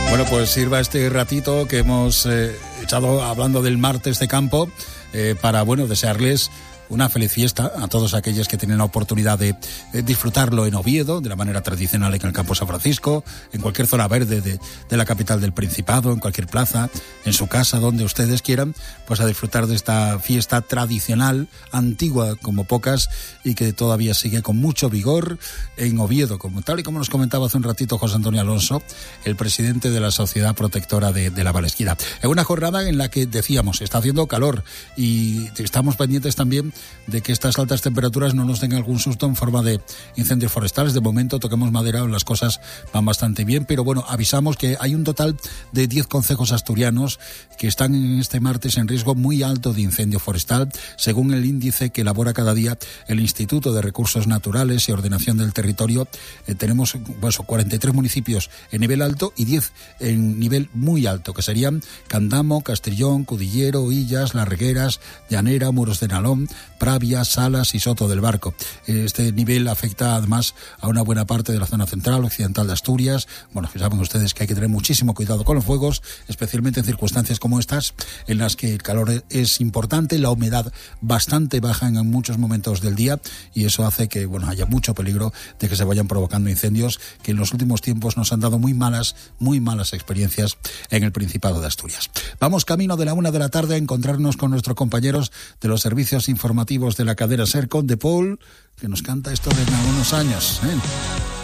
Bueno, pues sirva este ratito que hemos echado hablando del martes de campo para, bueno, desearles una feliz fiesta a todos aquellos que tienen la oportunidad de disfrutarlo en Oviedo, de la manera tradicional en el Campo San Francisco, en cualquier zona verde de la capital del Principado, en cualquier plaza, en su casa, donde ustedes quieran, pues a disfrutar de esta fiesta tradicional, antigua como pocas, y que todavía sigue con mucho vigor en Oviedo, como tal y como nos comentaba hace un ratito José Antonio Alonso, el presidente de la Sociedad Protectora de la Valesquina. Es una jornada en la que, decíamos, está haciendo calor y estamos pendientes también de que estas altas temperaturas no nos den algún susto en forma de incendios forestales. De momento, toquemos madera, las cosas van bastante bien, pero bueno, avisamos que hay un total de 10 concejos asturianos que están en este martes en riesgo muy alto de incendio forestal, según el índice que elabora cada día el Instituto de Recursos Naturales y Ordenación del Territorio. Tenemos 43 municipios en nivel alto y 10 en nivel muy alto, que serían Candamo, Castellón, Cudillero, Illas, Las Regueras, Llanera, Muros de Nalón, Pravia, Salas y Soto del Barco. Este nivel afecta además a una buena parte de la zona central, occidental de Asturias. Bueno, saben ustedes que hay que tener muchísimo cuidado con los fuegos, especialmente en circunstancias como estas, en las que el calor es importante, la humedad bastante baja en muchos momentos del día, y eso hace que, bueno, haya mucho peligro de que se vayan provocando incendios que en los últimos tiempos nos han dado muy malas experiencias en el Principado de Asturias. Vamos camino de la 1 de la tarde a encontrarnos con nuestros compañeros de los servicios informativos de la cadena SER, con De Paul, que nos canta esto desde algunos años, ¿eh?